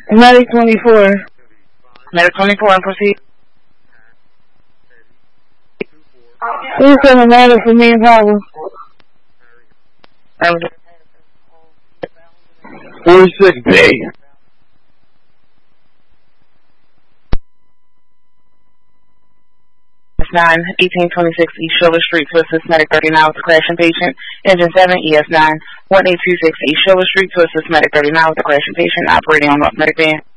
Medic 24. Medic 24 and proceed. Please send a matter for me and Papa. 46B. ES9, 1826 East Schiller Street to assist Medic 39 with the crashing patient. Engine 7, ES9, 1826 East Schiller Street to assist Medic 39 with the crashing patient operating on North Medic Van.